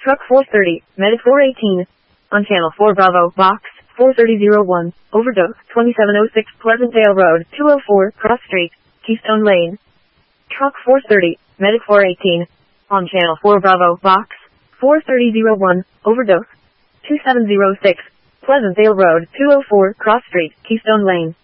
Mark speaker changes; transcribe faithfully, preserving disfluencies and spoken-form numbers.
Speaker 1: Truck four thirty, Medic four eighteen. On Channel four Bravo, Box four thirty oh one, Overdose, twenty-seven oh six Pleasantdale Road, two oh four, Cross Street, Keystone Lane. Truck four thirty, Medic four eighteen. On Channel four Bravo, Box four thirty oh one, Overdose, twenty-seven oh six Pleasantdale Road, two oh four, Cross Street, Keystone Lane.